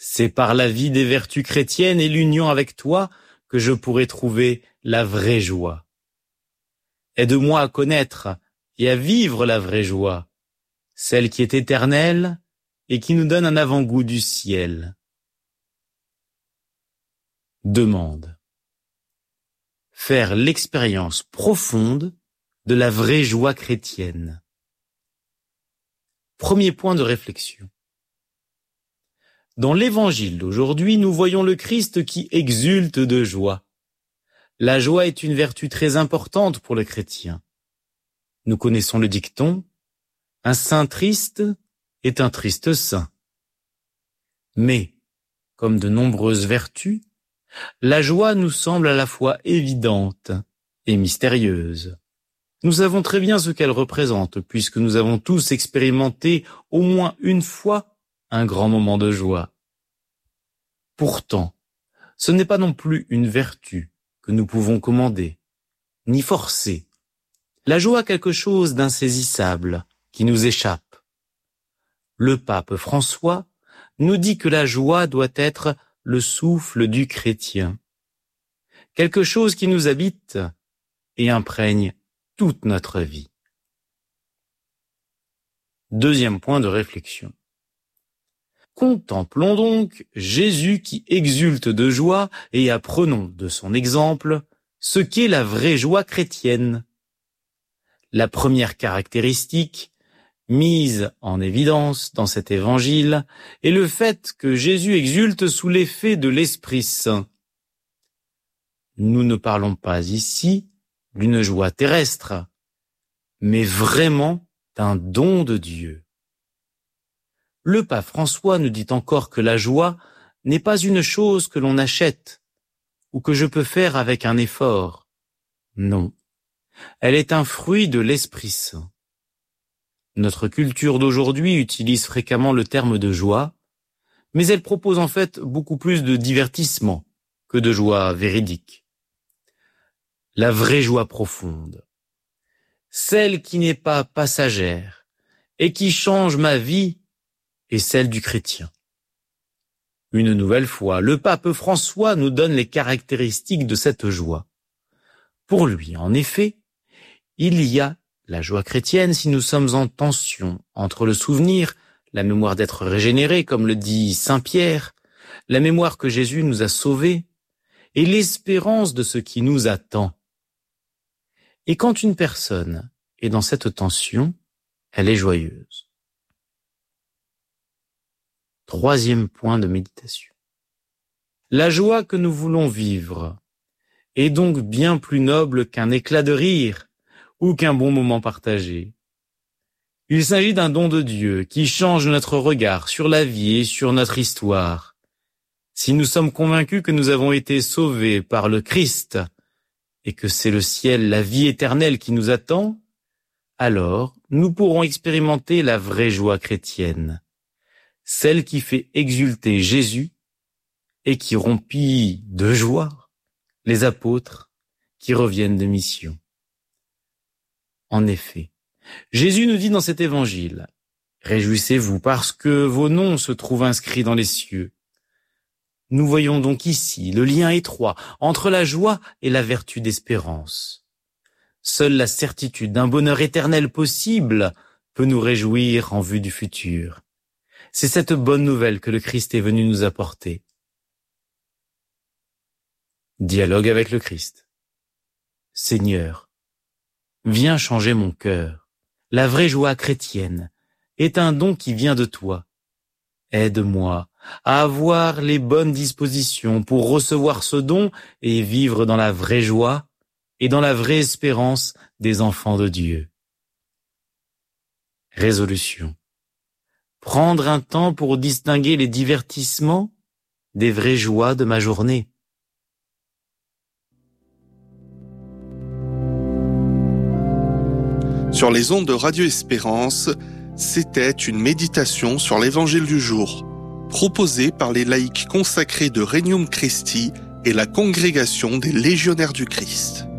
C'est par la vie des vertus chrétiennes et l'union avec toi que je pourrai trouver la vraie joie. Aide-moi à connaître et à vivre la vraie joie, celle qui est éternelle et qui nous donne un avant-goût du ciel. Demande. Faire l'expérience profonde de la vraie joie chrétienne. Premier point de réflexion. Dans l'évangile d'aujourd'hui, nous voyons le Christ qui exulte de joie. La joie est une vertu très importante pour le chrétien. Nous connaissons le dicton « Un saint triste est un triste saint ». Mais, comme de nombreuses vertus, la joie nous semble à la fois évidente et mystérieuse. Nous savons très bien ce qu'elle représente, puisque nous avons tous expérimenté au moins une fois un grand moment de joie. Pourtant, ce n'est pas non plus une vertu que nous pouvons commander, ni forcer. La joie a quelque chose d'insaisissable qui nous échappe. Le pape François nous dit que la joie doit être le souffle du chrétien, quelque chose qui nous habite et imprègne toute notre vie. Deuxième point de réflexion. Contemplons donc Jésus qui exulte de joie et apprenons de son exemple ce qu'est la vraie joie chrétienne. La première caractéristique mise en évidence dans cet évangile est le fait que Jésus exulte sous l'effet de l'Esprit Saint. Nous ne parlons pas ici d'une joie terrestre, mais vraiment d'un don de Dieu. Le pape François nous dit encore que la joie n'est pas une chose que l'on achète ou que je peux faire avec un effort. Non, elle est un fruit de l'Esprit Saint. Notre culture d'aujourd'hui utilise fréquemment le terme de joie, mais elle propose en fait beaucoup plus de divertissement que de joie véridique. La vraie joie profonde, celle qui n'est pas passagère et qui change ma vie, est celle du chrétien. Une nouvelle fois, le pape François nous donne les caractéristiques de cette joie. Pour lui, en effet, il y a la joie chrétienne si nous sommes en tension entre le souvenir, la mémoire d'être régénéré, comme le dit saint Pierre, la mémoire que Jésus nous a sauvés, et l'espérance de ce qui nous attend. Et quand une personne est dans cette tension, elle est joyeuse. Troisième point de méditation. La joie que nous voulons vivre est donc bien plus noble qu'un éclat de rire ou qu'un bon moment partagé. Il s'agit d'un don de Dieu qui change notre regard sur la vie et sur notre histoire. Si nous sommes convaincus que nous avons été sauvés par le Christ et que c'est le ciel, la vie éternelle qui nous attend, alors nous pourrons expérimenter la vraie joie chrétienne, celle qui fait exulter Jésus et qui rompit de joie les apôtres qui reviennent de mission. En effet, Jésus nous dit dans cet évangile, « Réjouissez-vous parce que vos noms se trouvent inscrits dans les cieux. » Nous voyons donc ici le lien étroit entre la joie et la vertu d'espérance. Seule la certitude d'un bonheur éternel possible peut nous réjouir en vue du futur. C'est cette bonne nouvelle que le Christ est venu nous apporter. Dialogue avec le Christ. Seigneur, viens changer mon cœur. La vraie joie chrétienne est un don qui vient de toi. Aide-moi à avoir les bonnes dispositions pour recevoir ce don et vivre dans la vraie joie et dans la vraie espérance des enfants de Dieu. Résolution. Prendre un temps pour distinguer les divertissements des vraies joies de ma journée. Sur les ondes de Radio Espérance, c'était une méditation sur l'Évangile du jour, proposée par les laïcs consacrés de Regnum Christi et la Congrégation des Légionnaires du Christ.